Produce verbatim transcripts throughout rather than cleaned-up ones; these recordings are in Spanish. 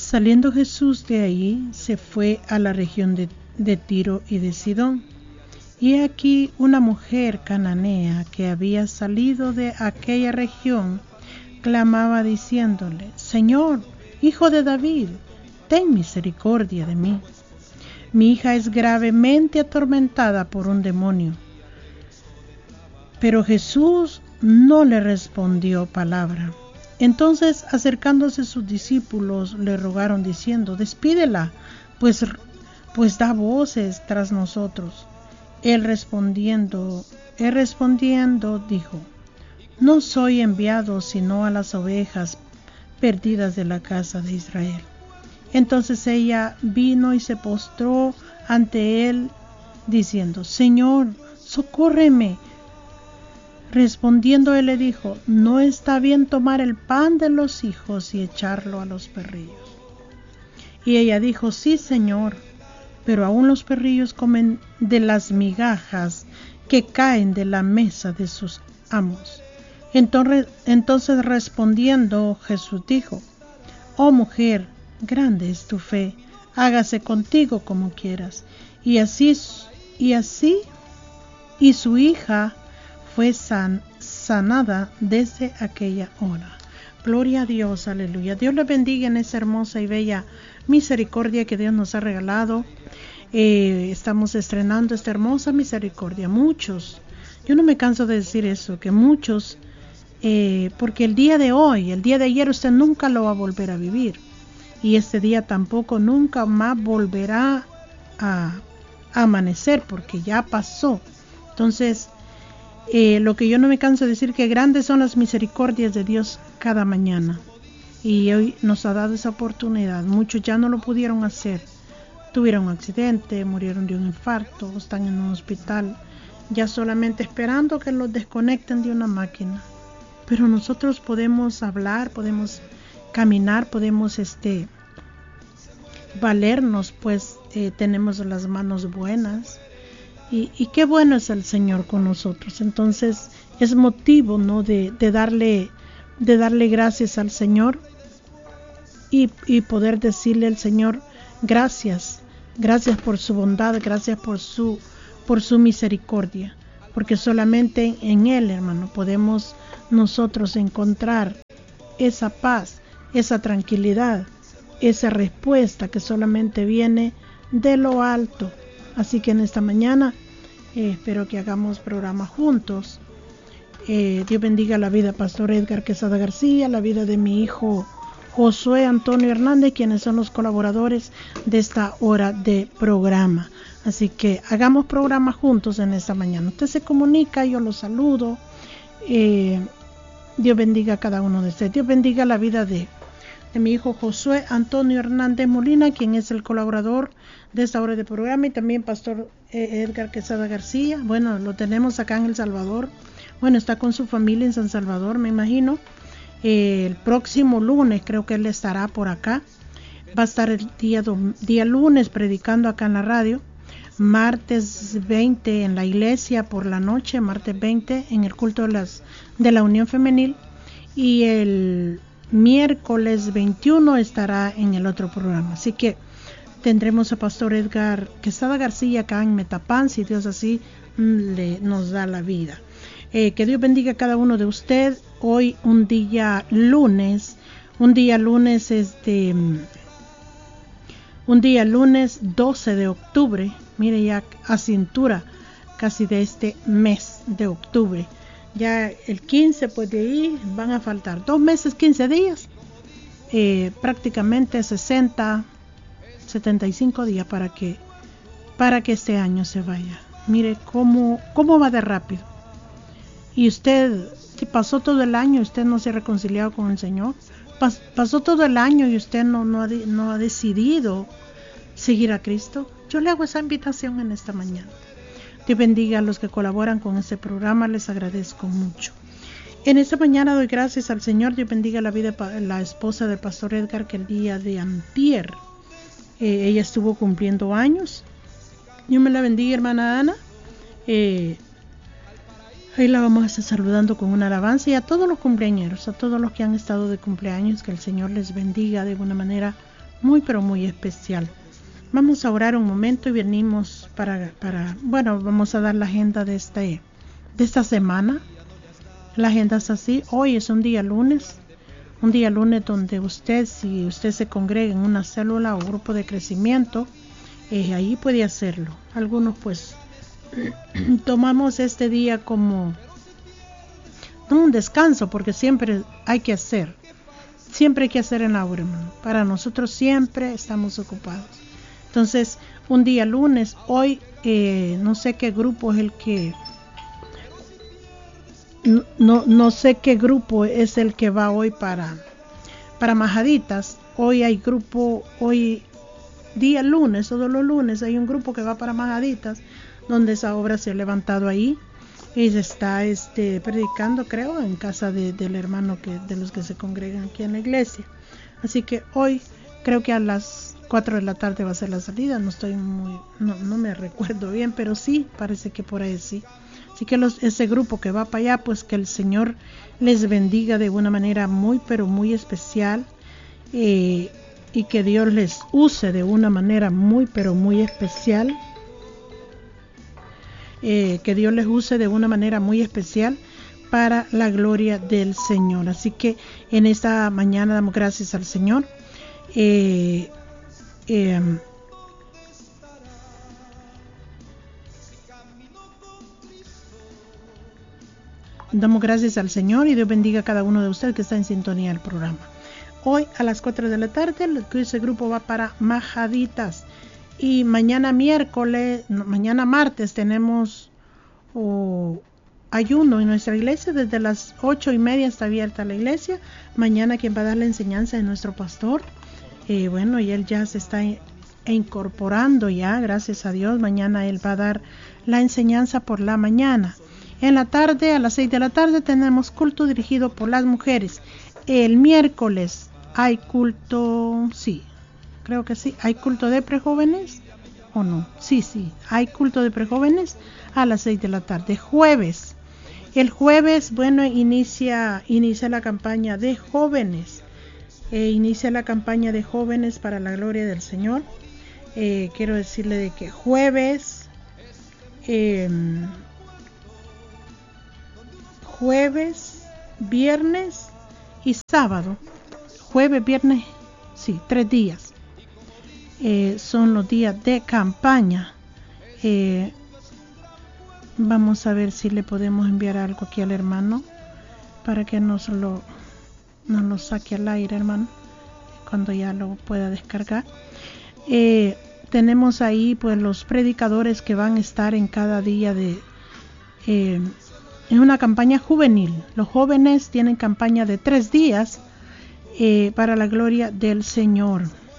Saliendo Jesús de allí, se fue a la región de, de Tiro y de Sidón. Y aquí una mujer cananea que había salido de aquella región, clamaba diciéndole: Señor, Hijo de David, ten misericordia de mí. Mi hija es gravemente atormentada por un demonio. Pero Jesús no le respondió palabra. Entonces, acercándose sus discípulos, le rogaron diciendo: Despídela, pues, pues da voces tras nosotros. Él respondiendo, él respondiendo dijo: No soy enviado sino a las ovejas perdidas de la casa de Israel. Entonces ella vino y se postró ante él, diciendo: Señor, socórreme. Respondiendo él le dijo: No está bien tomar el pan de los hijos y echarlo a los perrillos. Y ella dijo: Sí, Señor, pero aún los perrillos comen de las migajas que caen de la mesa de sus amos. Entonces, entonces respondiendo Jesús dijo: Oh mujer, grande es tu fe, hágase contigo como quieras. Y así, y así, y su hija fue san, sanada desde aquella hora. Gloria a Dios, aleluya. Dios le bendiga en esa hermosa y bella misericordia que Dios nos ha regalado. Eh, estamos estrenando esta hermosa misericordia. Muchos, yo no me canso de decir eso, que muchos, eh, porque el día de hoy, el día de ayer usted nunca lo va a volver a vivir. Y este día tampoco nunca más volverá a, a amanecer, porque ya pasó. Entonces, eh, lo que yo no me canso de decir, que grandes son las misericordias de Dios cada mañana. Y hoy nos ha dado esa oportunidad. Muchos ya no lo pudieron hacer. Tuvieron un accidente, murieron de un infarto, están en un hospital, ya solamente esperando que los desconecten de una máquina. Pero nosotros podemos hablar, podemos caminar, podemos este valernos, pues eh, tenemos las manos buenas. Y, y qué bueno es el Señor con nosotros. Entonces es motivo, ¿no?, de, de darle de darle gracias al Señor y, y poder decirle al Señor: gracias, gracias por su bondad, gracias por su por su misericordia, porque solamente en Él, hermano, podemos nosotros encontrar esa paz, esa tranquilidad, esa respuesta que solamente viene de lo alto. Así que en esta mañana eh, espero que hagamos programa juntos. Eh, Dios bendiga la vida de Pastor Edgar Quesada García, la vida de mi hijo Josué Antonio Hernández, quienes son los colaboradores de esta hora de programa. Así que hagamos programa juntos en esta mañana. Usted se comunica, yo lo saludo. Eh, Dios bendiga a cada uno de ustedes. Dios bendiga la vida de, de mi hijo Josué Antonio Hernández Molina, quien es el colaborador de esta hora de programa, y también Pastor Edgar Quesada García. Bueno, lo tenemos acá en El Salvador. Bueno, está con su familia en San Salvador, me imagino. Eh, el próximo lunes creo que él estará por acá. Va a estar el día, día lunes predicando acá en la radio. Martes veinte en la iglesia por la noche, martes veinte en el culto de, las, de la Unión Femenil. Y el miércoles veintiuno estará en el otro programa. Así que tendremos a Pastor Edgar Quesada García acá en Metapán, si Dios así le, nos da la vida. Eh, que Dios bendiga a cada uno de ustedes. Hoy un día lunes, un día lunes este, un día lunes doce de octubre, mire ya a cintura casi de este mes de octubre. Ya el quince, pues de ahí van a faltar dos meses, quince días, eh, prácticamente sesenta, setenta y cinco días para que, para que este año se vaya. Mire cómo, cómo va de rápido. Y usted, si pasó todo el año y usted no se ha reconciliado con el Señor, pas, pasó todo el año y usted no, no, ha, no ha decidido seguir a Cristo, yo le hago esa invitación en esta mañana. Dios bendiga a los que colaboran con este programa, les agradezco mucho. En esta mañana doy gracias al Señor. Dios bendiga la vida de la esposa del Pastor Edgar, que el día de antier, eh, ella estuvo cumpliendo años. Dios me la bendiga, hermana Ana. Eh, Ahí la vamos a estar saludando con una alabanza, y a todos los cumpleañeros, a todos los que han estado de cumpleaños, que el Señor les bendiga de una manera muy pero muy especial. Vamos a orar un momento y venimos para, para bueno, vamos a dar la agenda de, este, de esta semana. La agenda es así. Hoy es un día lunes, un día lunes donde usted, si usted se congrega en una célula o grupo de crecimiento, eh, ahí puede hacerlo. Algunos pues tomamos este día como no un descanso, porque siempre hay que hacer, siempre hay que hacer en la obra, hermano. Para nosotros siempre estamos ocupados. Entonces, un día lunes, hoy eh, no sé qué grupo es el que no, no, no sé qué grupo es el que va hoy para, para Majaditas. Hoy hay grupo, hoy día lunes, todos los lunes hay un grupo que va para Majaditas, donde esa obra se ha levantado ahí y se está este, predicando, creo, en casa de, del hermano que, de los que se congregan aquí en la iglesia. Así que hoy creo que a las cuatro de la tarde va a ser la salida, no estoy muy, no, no me recuerdo bien, pero sí, parece que por ahí sí. Así que los, ese grupo que va para allá, pues que el Señor les bendiga de una manera muy, pero muy especial, eh, y que Dios les use de una manera muy, pero muy especial, eh, que Dios les use de una manera muy especial para la gloria del Señor. Así que en esta mañana damos gracias al Señor. Eh, eh, damos gracias al Señor y Dios bendiga a cada uno de ustedes que está en sintonía del programa. Hoy a las cuatro de la tarde ese grupo va para Majaditas, y mañana miércoles, no, mañana martes tenemos oh, ayuno en nuestra iglesia. Desde las ocho y media está abierta la iglesia. Mañana quien va a dar la enseñanza es nuestro pastor. Eh, bueno, y él ya se está incorporando ya, gracias a Dios. Mañana él va a dar la enseñanza por la mañana. En la tarde, a las seis de la tarde, tenemos culto dirigido por las mujeres. El miércoles hay culto, sí, creo que sí, hay culto de prejóvenes, ¿o no? Sí, sí, hay culto de prejóvenes a las seis de la tarde. Jueves, el jueves, bueno, inicia, inicia la campaña de jóvenes. Eh, inicia la campaña de jóvenes para la gloria del Señor. Eh, quiero decirle de que jueves, eh, jueves, viernes y sábado, jueves, viernes, sí, tres días, eh, son los días de campaña. Eh, vamos a ver si le podemos enviar algo aquí al hermano para que nos lo no lo saque al aire, hermano, cuando ya lo pueda descargar. Eh, tenemos ahí pues los predicadores que van a estar en cada día de eh, en una campaña juvenil. Los jóvenes tienen campaña de tres días eh, para la gloria del Señor.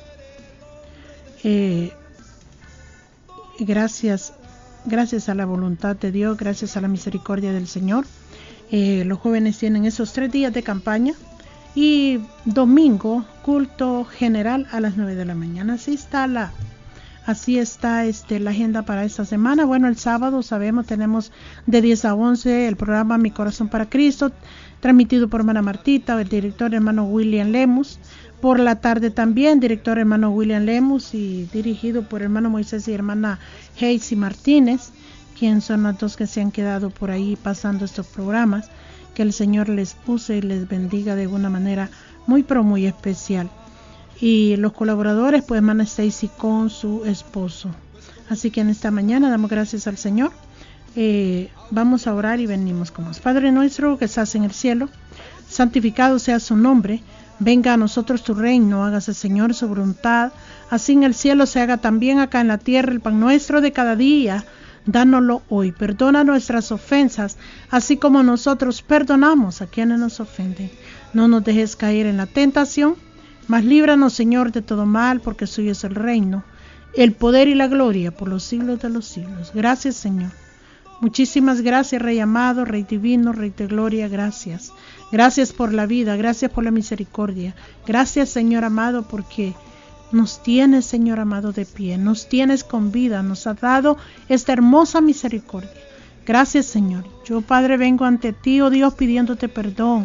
Eh, gracias, gracias a la voluntad de Dios, gracias a la misericordia del Señor. Eh, los jóvenes tienen esos tres días de campaña. Y domingo, culto general a las nueve de la mañana. Así está la, así está este, la agenda para esta semana. Bueno, el sábado, sabemos, tenemos de diez a once el programa Mi Corazón para Cristo, transmitido por hermana Martita, el director hermano William Lemus. Por la tarde también, director hermano William Lemus y dirigido por hermano Moisés y hermana Heisy Martínez, quienes son los dos que se han quedado por ahí pasando estos programas. Que el Señor les use y les bendiga de una manera muy pero muy especial. Y los colaboradores, pues hermana Stacy con su esposo. Así que en esta mañana damos gracias al Señor. Eh, vamos a orar y venimos con más. Padre nuestro que estás en el cielo, santificado sea su nombre. Venga a nosotros tu reino, hágase Señor su voluntad. Así en el cielo se haga también acá en la tierra. El pan nuestro de cada día, dánoslo hoy. Perdona nuestras ofensas, así como nosotros perdonamos a quienes nos ofenden. No nos dejes caer en la tentación, mas líbranos, Señor, de todo mal, porque suyo es el reino, el poder y la gloria por los siglos de los siglos. Gracias, Señor. Muchísimas gracias, Rey amado, Rey divino, Rey de gloria, gracias. Gracias por la vida, gracias por la misericordia. Gracias, Señor amado, porque nos tienes, Señor amado, de pie, nos tienes con vida, nos has dado esta hermosa misericordia. Gracias, Señor. Yo, Padre, vengo ante ti, oh Dios, pidiéndote perdón,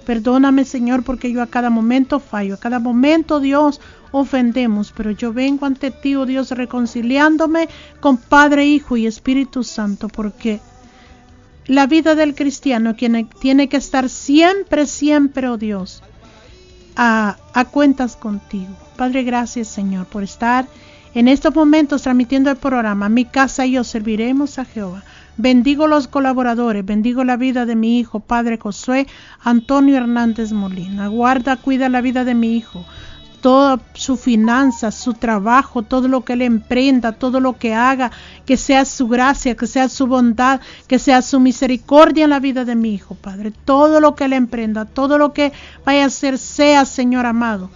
Perdóname, Señor, porque yo a cada momento fallo, a cada momento, Dios, ofendemos, pero yo vengo ante ti, oh Dios, reconciliándome con Padre, Hijo y Espíritu Santo, porque la vida del cristiano tiene, tiene que estar siempre, siempre, oh Dios, a, a cuentas contigo. Padre, gracias, Señor, por estar en estos momentos transmitiendo el programa. Mi casa y yo serviremos a Jehová. Bendigo los colaboradores, bendigo la vida de mi hijo, Padre Josué Antonio Hernández Molina. Guarda, cuida la vida de mi hijo, toda su finanza, su trabajo, todo lo que él emprenda, todo lo que haga, que sea su gracia, que sea su bondad, que sea su misericordia en la vida de mi hijo, Padre. Todo lo que él emprenda, todo lo que vaya a hacer, sea, Señor amado,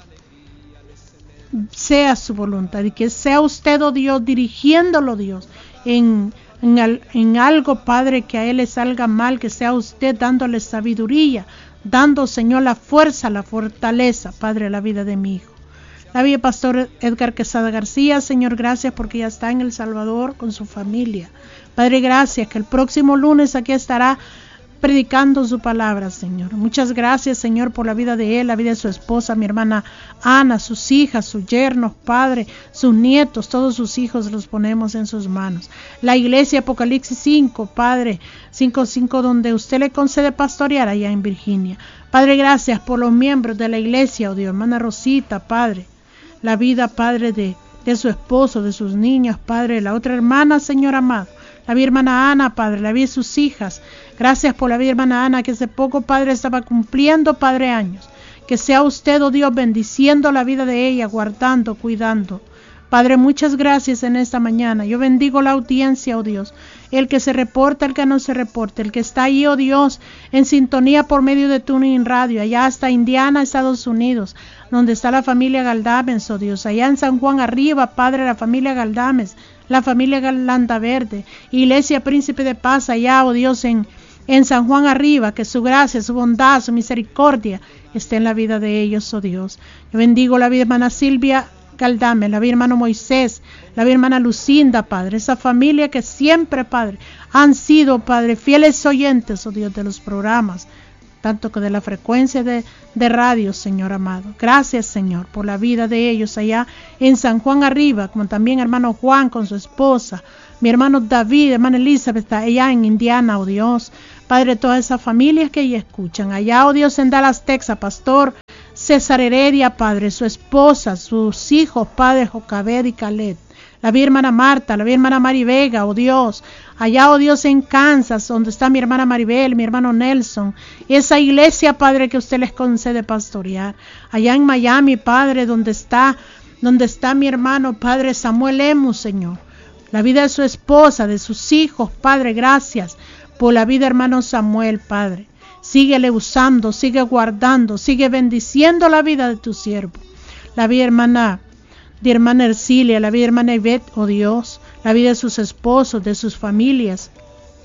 sea su voluntad, y que sea usted, oh Dios, dirigiéndolo, Dios, en En, al, en algo, Padre, que a él le salga mal, que sea usted dándole sabiduría, dando, Señor, la fuerza, la fortaleza, Padre, a la vida de mi hijo. La vida del pastor Edgar Quesada García, Señor, gracias porque ya está en El Salvador con su familia. Padre, gracias que el próximo lunes aquí estará predicando su palabra, Señor. Muchas gracias, Señor, por la vida de él, la vida de su esposa, mi hermana Ana, sus hijas, sus yernos, Padre, sus nietos, todos sus hijos los ponemos en sus manos. La iglesia Apocalipsis cinco, Padre, cinco cinco, donde usted le concede pastorear allá en Virginia. Padre, gracias por los miembros de la iglesia, oh Dios, hermana Rosita, Padre, la vida, Padre, de, de su esposo, de sus niños, Padre, la otra hermana, Señor amado, la vida hermana Ana, Padre, la vida de sus hijas. Gracias por la vida hermana Ana, que hace poco, Padre, estaba cumpliendo, Padre, años. Que sea usted, oh Dios, bendiciendo la vida de ella, guardando, cuidando. Padre, muchas gracias en esta mañana. Yo bendigo la audiencia, oh Dios. El que se reporta, el que no se reporta, el que está ahí, oh Dios, en sintonía por medio de Tuning Radio, allá hasta Indiana, Estados Unidos, donde está la familia Galdames, oh Dios. Allá en San Juan arriba, Padre, la familia Galdames, la familia Galanda Verde, Iglesia Príncipe de Paz, allá, oh Dios, en, en San Juan arriba, que su gracia, su bondad, su misericordia esté en la vida de ellos, oh Dios. Yo bendigo la vida hermana Silvia Galdame, la vida hermano Moisés, la vida hermana Lucinda, Padre, esa familia que siempre, Padre, han sido, Padre, fieles oyentes, oh Dios, de los programas, tanto que de la frecuencia de, de radio, Señor amado. Gracias, Señor, por la vida de ellos allá en San Juan arriba, como también hermano Juan con su esposa, mi hermano David, hermana Elizabeth, allá en Indiana, oh Dios. Padre, todas esas familias que ellos escuchan, allá, oh Dios, en Dallas, Texas, Pastor César Heredia, Padre, su esposa, sus hijos, Padre Jocabed y Caleb, la vida hermana Marta, la vida hermana Mari Vega, oh Dios, allá, oh Dios, en Kansas, donde está mi hermana Maribel, mi hermano Nelson, esa iglesia, Padre, que usted les concede pastorear, allá en Miami, Padre, donde está, donde está mi hermano, Padre Samuel Lemus, Señor, la vida de su esposa, de sus hijos, Padre, gracias por la vida, hermano Samuel, Padre. Síguele usando, sigue guardando, sigue bendiciendo la vida de tu siervo. La vida hermana, de hermana Ercilia, la vida hermana Ivette, oh Dios, la vida de sus esposos, de sus familias,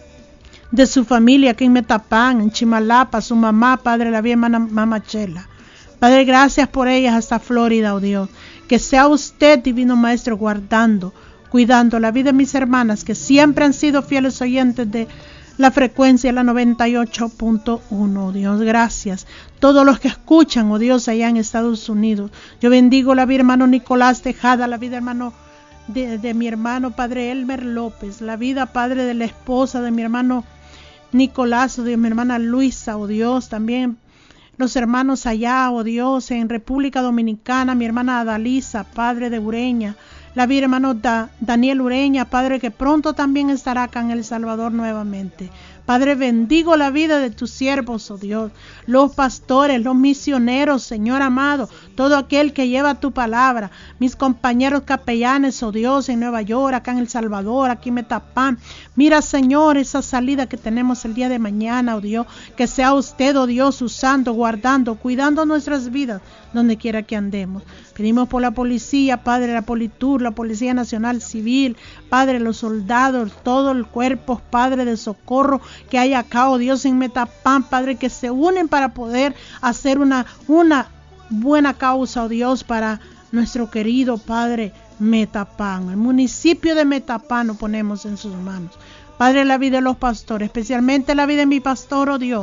de su familia aquí en Metapán, en Chimalapa, su mamá, Padre, la vida hermana Mama Chela. Padre, gracias por ellas hasta Florida, oh Dios. Que sea usted, divino Maestro, guardando, cuidando la vida de mis hermanas que siempre han sido fieles oyentes de la frecuencia, la noventa y ocho punto uno, Dios, gracias. Todos los que escuchan, oh Dios, allá en Estados Unidos. Yo bendigo la vida hermano Nicolás Tejada, la vida hermano de, de mi hermano Padre Elmer López, la vida, Padre, de la esposa de mi hermano Nicolás, de mi hermana Luisa, oh Dios, también los hermanos allá, oh Dios, en República Dominicana, mi hermana Adalisa, Padre de Ureña, la vida hermano da, Daniel Ureña, Padre, que pronto también estará acá en El Salvador nuevamente. Padre, bendigo la vida de tus siervos, oh Dios, los pastores, los misioneros, Señor amado, todo aquel que lleva tu palabra, mis compañeros capellanes, oh Dios, en Nueva York, acá en El Salvador, aquí en Metapán. Mira, Señor, esa salida que tenemos el día de mañana, oh Dios, que sea usted, oh Dios, usando, guardando, cuidando nuestras vidas, donde quiera que andemos. Pedimos por la policía, Padre, la Politur, la Policía Nacional Civil, Padre, los soldados, todo el cuerpo, Padre, de socorro que hay acá, oh Dios, en Metapán, Padre, que se unen para poder hacer una, una buena causa, oh Dios, para nuestro querido Padre Metapán. El municipio de Metapán lo ponemos en sus manos. Padre, la vida de los pastores, especialmente la vida de mi pastor, oh Dios.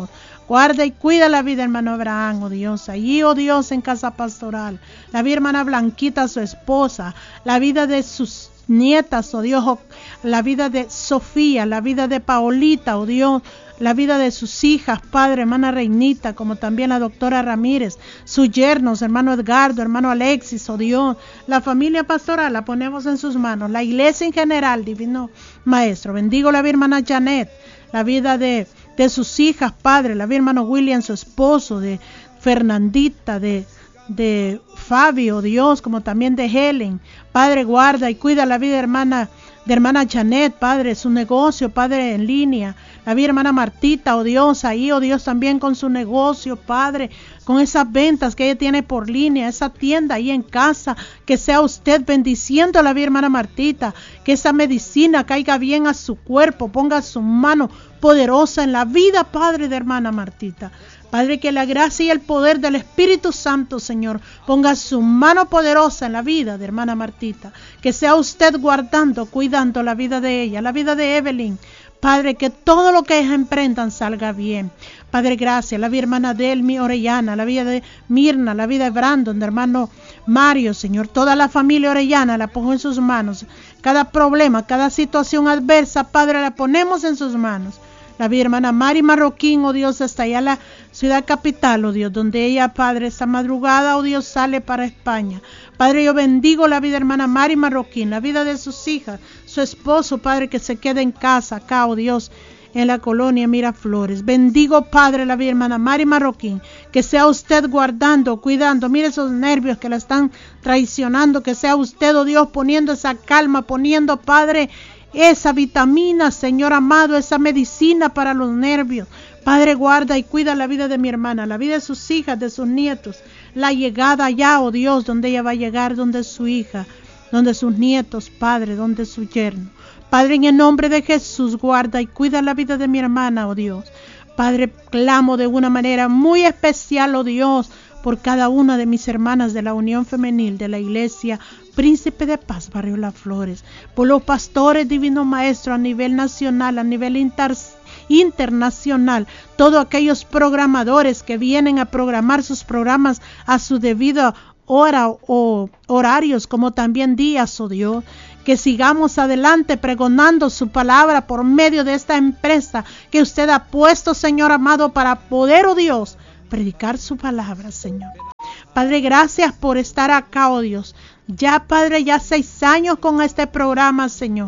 Guarda y cuida la vida, hermano Abraham, oh Dios. Allí, oh Dios, en Casa Pastoral. La vida, hermana Blanquita, su esposa. La vida de sus nietas, oh Dios. La vida de Sofía, la vida de Paolita, oh Dios. La vida de sus hijas, Padre, hermana Reinita, como también la doctora Ramírez, sus yernos, hermano Edgardo, hermano Alexis, oh Dios, la familia pastoral la ponemos en sus manos, la iglesia en general, divino Maestro. Bendigo la vida hermana Janet, la vida de, de sus hijas, Padre, la vida hermano William, su esposo, de Fernandita, de, de Fabio, Dios, como también de Helen. Padre, guarda y cuida la vida hermana de hermana Janet, Padre, su negocio, Padre, en línea. La vida hermana Martita, oh Dios, ahí, oh Dios, también con su negocio, Padre, con esas ventas que ella tiene por línea, esa tienda ahí en casa, que sea usted bendiciendo a la vida hermana Martita, que esa medicina caiga bien a su cuerpo, ponga su mano poderosa en la vida, Padre, de hermana Martita. Padre, que la gracia y el poder del Espíritu Santo, Señor, ponga su mano poderosa en la vida de hermana Martita. Que sea usted guardando, cuidando la vida de ella, la vida de Evelyn. Padre, que todo lo que ellas emprendan salga bien. Padre, gracias. La vida hermana Delmi Orellana, la vida de Mirna, la vida de Brandon, de hermano Mario, Señor. Toda la familia Orellana la pongo en sus manos. Cada problema, cada situación adversa, Padre, la ponemos en sus manos. La vida hermana Mari Marroquín, oh Dios, hasta allá la ciudad capital, oh Dios, donde ella, Padre, esta madrugada, oh Dios, sale para España. Padre, yo bendigo la vida hermana Mari Marroquín, la vida de sus hijas, su esposo, Padre, que se quede en casa acá, oh Dios, en la colonia Miraflores. Bendigo, Padre, la vida hermana Mari Marroquín, que sea usted guardando, cuidando. Mire esos nervios que la están traicionando, que sea usted, oh Dios, poniendo esa calma, poniendo, Padre, esa vitamina, Señor amado, esa medicina para los nervios. Padre, guarda y cuida la vida de mi hermana, la vida de sus hijas, de sus nietos, la llegada allá, oh Dios, donde ella va a llegar, donde su hija, donde sus nietos, Padre, donde su yerno. Padre, en el nombre de Jesús, guarda y cuida la vida de mi hermana, oh Dios. Padre, clamo de una manera muy especial, oh Dios, por cada una de mis hermanas de la Unión Femenil de la Iglesia Príncipe de Paz, Barrio Las Flores, por los pastores, divino Maestro, a nivel nacional, a nivel inter, internacional, todos aquellos programadores que vienen a programar sus programas a su debido hora o horarios, como también días, oh Dios. Que sigamos adelante pregonando su palabra por medio de esta empresa que usted ha puesto, Señor amado, para poder, oh Dios, predicar su palabra, Señor. Padre, gracias por estar acá, oh Dios. Ya, Padre, ya seis años con este programa, Señor.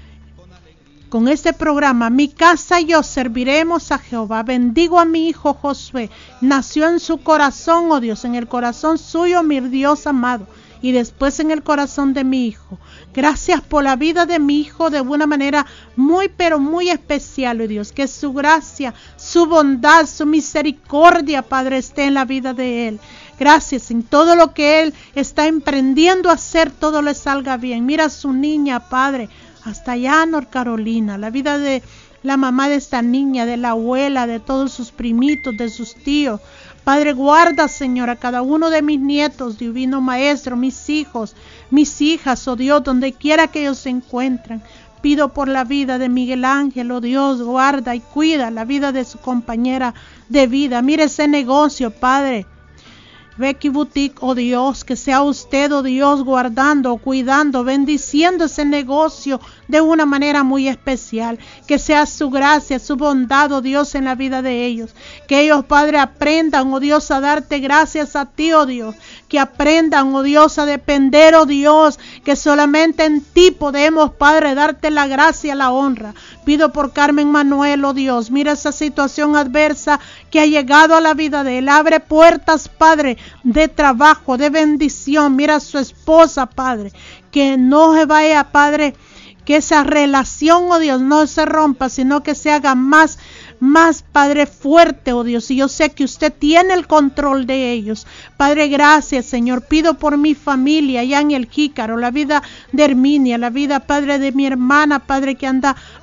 Con este programa, mi casa y yo serviremos a Jehová. Bendigo a mi hijo Josué. Nació en su corazón, oh Dios, en el corazón suyo, mi Dios amado. Y después en el corazón de mi hijo. Gracias por la vida de mi hijo de una manera muy, pero muy especial, oh Dios. Que su gracia, su bondad, su misericordia, Padre, esté en la vida de él. Gracias, en todo lo que él está emprendiendo a hacer, todo le salga bien. Mira a su niña, Padre, hasta allá, North Carolina. La vida de la mamá de esta niña, de la abuela, de todos sus primitos, de sus tíos. Padre, guarda, Señor, a cada uno de mis nietos, divino Maestro, mis hijos, mis hijas, oh Dios, donde quiera que ellos se encuentren. Pido por la vida de Miguel Ángel, oh Dios, guarda y cuida la vida de su compañera de vida. Mire ese negocio, Padre. Becky Boutique, oh Dios, que sea usted, oh Dios, guardando, cuidando, bendiciendo ese negocio de una manera muy especial. Que sea su gracia, su bondad, oh Dios, en la vida de ellos. Que ellos, Padre, aprendan, oh Dios, a darte gracias a ti, oh Dios. Que aprendan, oh Dios, a depender, oh Dios, que solamente en ti podemos, Padre, darte la gracia, la honra. Pido por Carmen Manuel, oh Dios, mira esa situación adversa que ha llegado a la vida de él. Abre puertas, Padre, de trabajo, de bendición. Mira a su esposa, Padre, que no se vaya, Padre, que esa relación, oh Dios, no se rompa, sino que se haga más, más, Padre, fuerte, oh Dios. Y yo sé que usted tiene el control de ellos. Padre, gracias, Señor. Pido por mi familia allá en el Jícaro, la vida de Herminia, la vida, Padre, de mi hermana, Padre, que anda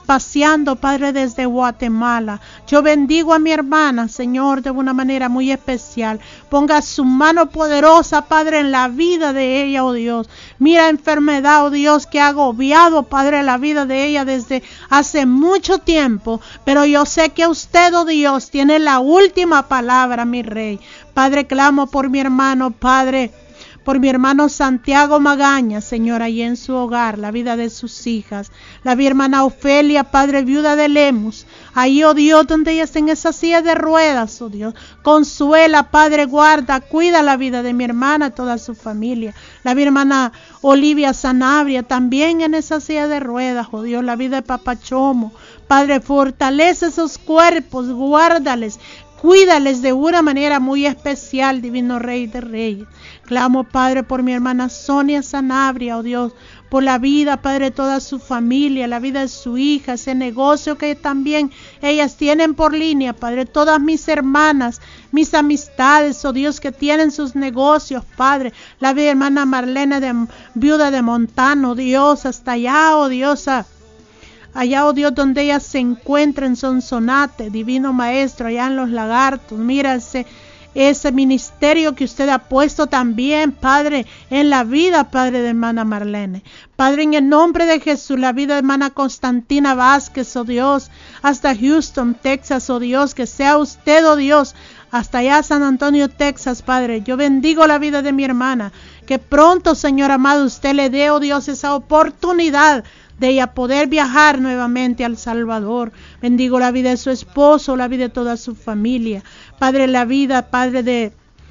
paseando, Padre, desde Guatemala. Yo bendigo a mi hermana, Señor, de una manera muy especial. Ponga su mano poderosa, Padre, en la vida de ella, oh Dios. Mira enfermedad, oh Dios, que ha agobiado, Padre, la vida de ella desde hace mucho tiempo. Pero yo sé que usted, oh Dios, tiene la última palabra, mi Rey. Padre, clamo por mi hermano, Padre, por mi hermano Santiago Magaña, Señor, allí en su hogar, la vida de sus hijas, la mi hermana Ofelia, Padre, viuda de Lemus, ahí, oh Dios, donde ella está en esa silla de ruedas, oh Dios, consuela, Padre, guarda, cuida la vida de mi hermana, toda su familia, la mi hermana Olivia Sanabria, también en esa silla de ruedas, oh Dios, la vida de Papachomo, Padre, fortalece esos cuerpos, guárdales, cuídales de una manera muy especial, Divino Rey de Reyes. Clamo, Padre, por mi hermana Sonia Sanabria, oh Dios, por la vida, Padre, de toda su familia, la vida de su hija, ese negocio que también ellas tienen por línea, Padre, todas mis hermanas, mis amistades, oh Dios, que tienen sus negocios, Padre, la vida de hermana Marlene, de, viuda de Montano, Dios, hasta allá, oh Dios, a, allá, oh Dios, donde ella se encuentra en Sonsonate, Divino Maestro, allá en Los Lagartos, mira ese, ese ministerio que usted ha puesto también, Padre, en la vida, Padre, de hermana Marlene. Padre, en el nombre de Jesús, la vida de hermana Constantina Vázquez, oh Dios, hasta Houston, Texas, oh Dios, que sea usted, oh Dios, hasta allá San Antonio, Texas, Padre. Yo bendigo la vida de mi hermana, que pronto, Señor amado, usted le dé, oh Dios, esa oportunidad de ella poder viajar nuevamente al Salvador. Bendigo la vida de su esposo, la vida de toda su familia. Padre, la vida, Padre, de,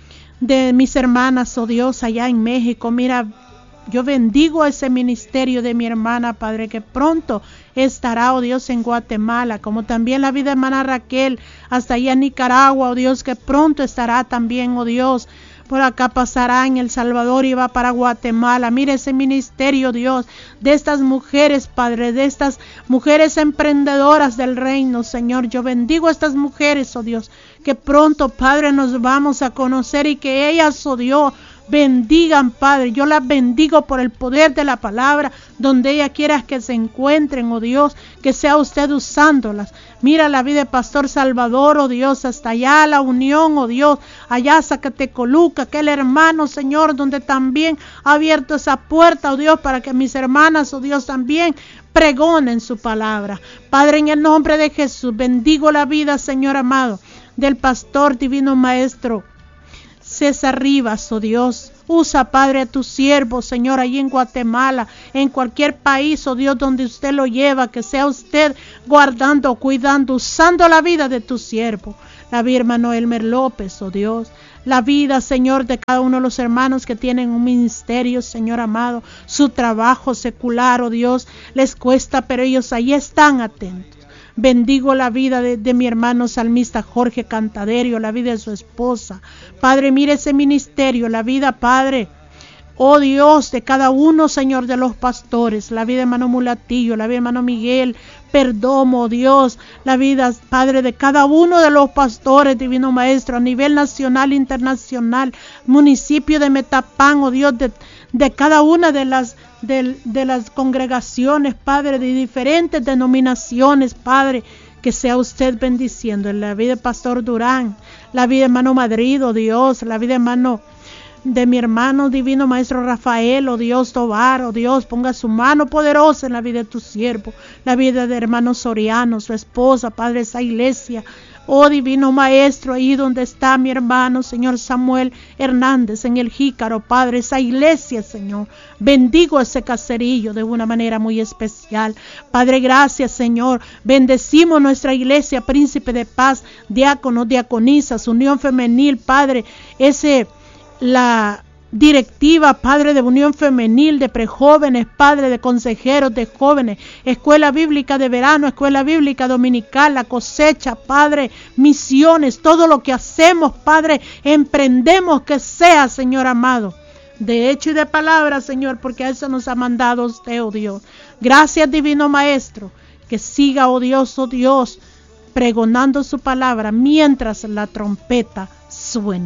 de mis hermanas, oh Dios, allá en México. Mira, yo bendigo ese ministerio de mi hermana, Padre, que pronto estará, oh Dios, en Guatemala, como también la vida de hermana Raquel, hasta allá en Nicaragua, oh Dios, que pronto estará también, oh Dios, por acá pasará en El Salvador y va para Guatemala. Mire ese ministerio, Dios, de estas mujeres, Padre, de estas mujeres emprendedoras del reino, Señor. Yo bendigo a estas mujeres, oh Dios, que pronto, Padre, nos vamos a conocer y que ellas, oh Dios, bendigan, Padre. Yo las bendigo por el poder de la palabra, donde ella quiera que se encuentren, oh Dios, que sea usted usándolas. Mira la vida de Pastor Salvador, oh Dios, hasta allá la Unión, oh Dios, allá Zacatecoluca, aquel hermano, Señor, donde también ha abierto esa puerta, oh Dios, para que mis hermanas, oh Dios, también pregonen su palabra. Padre, en el nombre de Jesús, bendigo la vida, Señor amado, del Pastor Divino Maestro César Rivas, oh Dios. Usa, Padre, a tu siervo, Señor, allí en Guatemala, en cualquier país, oh Dios, donde usted lo lleva, que sea usted guardando, cuidando, usando la vida de tu siervo. La vida, hermano Elmer López, oh Dios. La vida, Señor, de cada uno de los hermanos que tienen un ministerio, Señor amado. Su trabajo secular, oh Dios, les cuesta, pero ellos ahí están atentos. Bendigo la vida de, de mi hermano salmista Jorge Cantaderio, la vida de su esposa. Padre, mire ese ministerio, la vida, Padre, oh Dios, de cada uno, Señor, de los pastores, la vida de hermano Mulatillo, la vida de hermano Miguel Perdomo, oh Dios, la vida, Padre, de cada uno de los pastores, Divino Maestro, a nivel nacional, internacional, municipio de Metapán, oh Dios, de, de cada una de las De, de las congregaciones, Padre, de diferentes denominaciones, Padre, que sea usted bendiciendo en la vida de Pastor Durán, la vida de hermano Madrid, oh Dios, la vida de hermano de mi hermano Divino Maestro Rafael, oh Dios, Tobar, oh Dios, ponga su mano poderosa en la vida de tu siervo, la vida de hermano Soriano, su esposa, Padre, esa iglesia. Oh Divino Maestro, ahí donde está mi hermano, Señor Samuel Hernández, en el Jícaro, Padre, esa iglesia, Señor. Bendigo ese caserillo de una manera muy especial. Padre, gracias, Señor. Bendecimos nuestra iglesia, Príncipe de Paz, diáconos, diaconisas, unión femenil, Padre, ese, la directiva, Padre, de unión femenil, de prejóvenes, Padre, de consejeros, de jóvenes, escuela bíblica de verano, escuela bíblica dominical, la cosecha, Padre, misiones, todo lo que hacemos, Padre, emprendemos que sea, Señor amado, de hecho y de palabra, Señor, porque a eso nos ha mandado usted, oh Dios. Gracias, Divino Maestro, que siga, oh Dios, oh Dios, pregonando su palabra mientras la trompeta suena.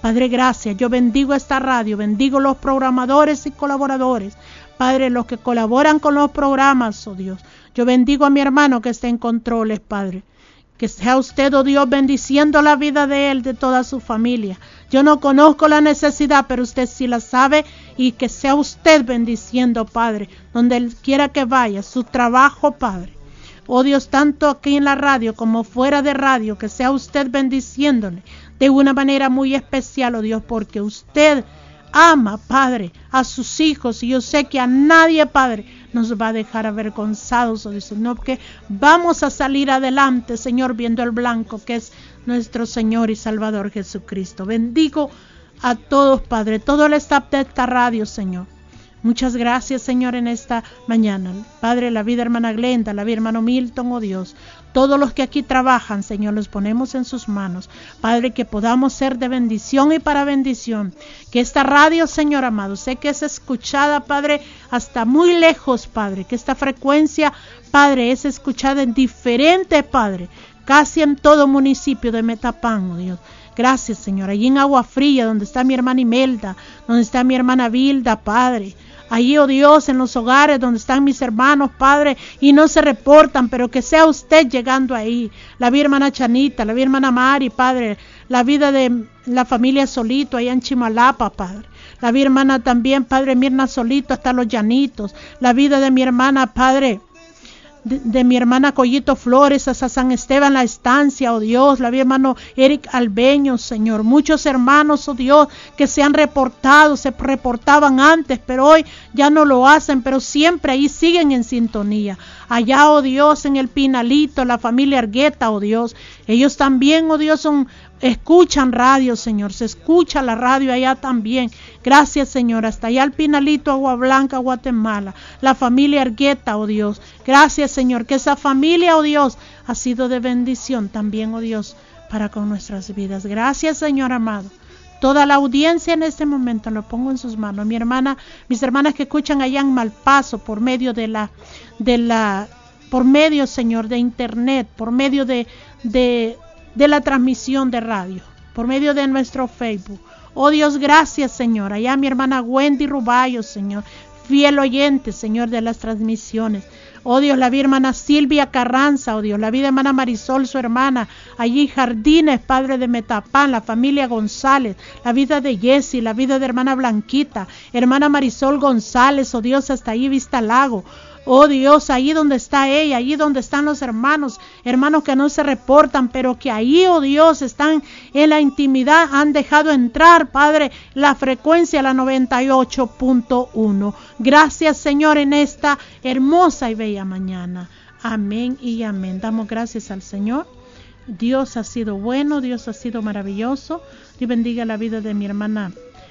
Padre, gracias. Yo bendigo esta radio, bendigo los programadores y colaboradores. Padre, los que colaboran con los programas, oh Dios. Yo bendigo a mi hermano que está en controles, Padre. Que sea usted, oh Dios, bendiciendo la vida de él, de toda su familia. Yo no conozco la necesidad, pero usted sí la sabe, y que sea usted bendiciendo, Padre, donde él quiera que vaya, su trabajo, Padre. Oh Dios, tanto aquí en la radio como fuera de radio, que sea usted bendiciéndole de una manera muy especial, oh Dios, porque usted ama, Padre, a sus hijos, y yo sé que a nadie, Padre, nos va a dejar avergonzados, oh Dios, sino que vamos a salir adelante, Señor, viendo el blanco que es nuestro Señor y Salvador Jesucristo. Bendigo a todos, Padre, todo el staff de esta radio, Señor. Muchas gracias, Señor, en esta mañana. Padre, la vida hermana Glenda, la vida hermano Milton, oh Dios, todos los que aquí trabajan, Señor, los ponemos en sus manos. Padre, que podamos ser de bendición y para bendición. Que esta radio, Señor amado, sé que es escuchada, Padre, hasta muy lejos, Padre. Que esta frecuencia, Padre, es escuchada en diferente, Padre, casi en todo municipio de Metapán, oh Dios. Gracias, Señor. Allí en Agua Fría, donde está mi hermana Imelda, donde está mi hermana Vilda, Padre. Allí, oh Dios, en los hogares donde están mis hermanos, Padre, y no se reportan, pero que sea usted llegando ahí. La vida hermana Chanita, la vida hermana Mari, Padre, la vida de la familia Solito, allá en Chimalapa, Padre. La vida hermana también, Padre, Mirna Solito, hasta Los Llanitos. La vida de mi hermana, Padre, De, de mi hermana Collito Flores hasta San Esteban la Estancia, oh Dios, la vida hermano Eric Albeño, Señor, muchos hermanos, oh Dios, que se han reportado, se reportaban antes, pero hoy ya no lo hacen, pero siempre ahí siguen en sintonía. Allá, oh Dios, en el Pinalito, la familia Argueta, oh Dios, ellos también, oh Dios, son escuchan radio, Señor, se escucha la radio allá también. Gracias, Señor, hasta allá al Pinalito, Agua Blanca, Guatemala, la familia Argueta, oh Dios. Gracias, Señor, que esa familia, oh Dios, ha sido de bendición también, oh Dios, para con nuestras vidas. Gracias, Señor amado. Toda la audiencia en este momento lo pongo en sus manos. Mi hermana, mis hermanas que escuchan allá en Malpaso por medio de la, de la, por medio, Señor, de internet, por medio de, de, de la transmisión de radio, por medio de nuestro Facebook. Oh Dios, gracias, Señor. Allá mi hermana Wendy Ruballo, Señor, fiel oyente, Señor, de las transmisiones. Oh Dios, la vida hermana Silvia Carranza, oh Dios, la vida hermana Marisol, su hermana, allí Jardines, Padre de Metapán, la familia González, la vida de Jessy, la vida de hermana Blanquita, hermana Marisol González, oh Dios, hasta ahí Vista Lago. Oh Dios, ahí donde está ella, ahí donde están los hermanos, hermanos que no se reportan, pero que ahí, oh Dios, están en la intimidad, han dejado entrar, Padre, la frecuencia, la noventa y ocho punto uno. Gracias, Señor, en esta hermosa y bella mañana. Amén y amén. Damos gracias al Señor. Dios ha sido bueno, Dios ha sido maravilloso. Dios bendiga la vida de mi hermana